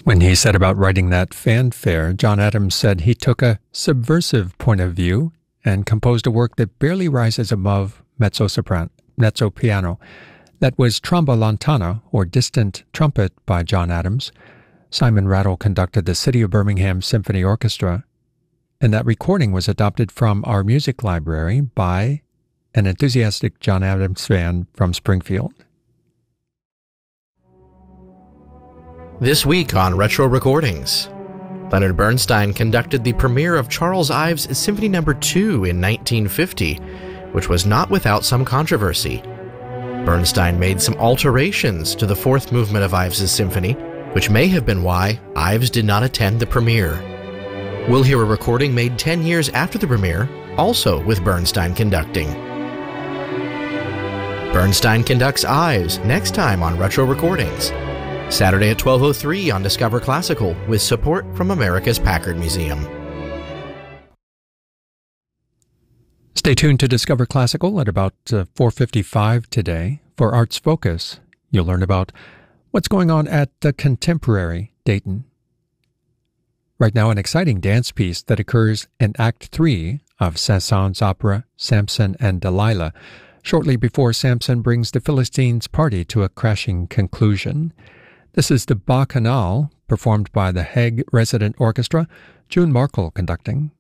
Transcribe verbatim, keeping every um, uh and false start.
When he set about writing that fanfare, John Adams said he took a subversive point of view and composed a work that barely rises above mezzo-sopran- mezzo-piano. That was Tromba Lontana, or Distant Trumpet, by John Adams. Simon Rattle conducted the City of Birmingham Symphony Orchestra, and that recording was adopted from our music library by an enthusiastic John Adams fan from Springfield. This week on Retro Recordings, Leonard Bernstein conducted the premiere of Charles Ives' Symphony Number two in nineteen fifty, which was not without some controversy. Bernstein made some alterations to the fourth movement of Ives' symphony, which may have been why Ives did not attend the premiere. We'll hear a recording made ten years after the premiere, also with Bernstein conducting. Bernstein conducts Ives next time on Retro Recordings, Saturday at twelve oh three on Discover Classical, with support from America's Packard Museum. Stay tuned to Discover Classical at about uh, four fifty-five today. For Arts Focus, you'll learn about what's going on at uh, Contemporary Dayton. Right now, an exciting dance piece that occurs in Act three of Saint-Saëns' opera Samson and Delilah, shortly before Samson brings the Philistines' party to a crashing conclusion. This is the Bacchanal, performed by the Hague Resident Orchestra, June Markle conducting.